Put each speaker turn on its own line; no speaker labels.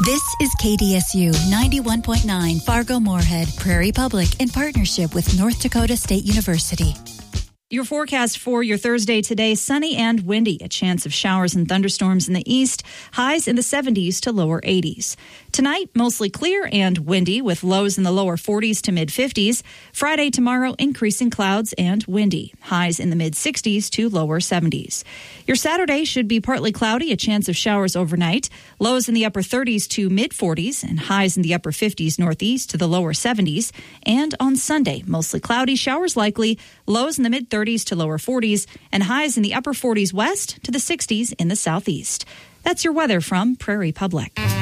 This is KDSU 91.9 Fargo-Moorhead, Prairie Public, in partnership with North Dakota State University.
Your forecast for your Thursday today, sunny and windy. A chance of showers and thunderstorms in the east. Highs in the 70s to lower 80s. Tonight, mostly clear and windy with lows in the lower 40s to mid-50s. Friday, tomorrow, increasing clouds and windy. Highs in the mid-60s to lower 70s. Your Saturday should be partly cloudy, a chance of showers overnight. Lows in the upper 30s to mid-40s and highs in the upper 50s northeast to the lower 70s. And on Sunday, mostly cloudy, showers likely. Lows in the mid-30s to lower 40s and highs in the upper 40s west to the 60s in the southeast. That's your weather from Prairie Public.